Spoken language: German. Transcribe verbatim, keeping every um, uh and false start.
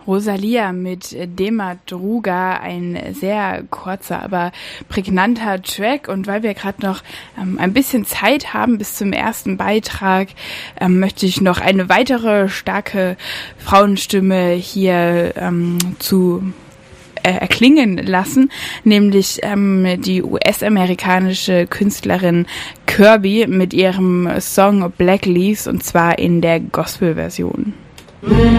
Rosalia mit Demadruga, ein sehr kurzer, aber prägnanter Track. Und weil wir gerade noch ähm, ein bisschen Zeit haben bis zum ersten Beitrag, ähm, möchte ich noch eine weitere starke Frauenstimme hier ähm, zu äh, erklingen lassen, nämlich ähm, die U S-amerikanische Künstlerin Kirby mit ihrem Song Black Leaves, und zwar in der Gospel-Version.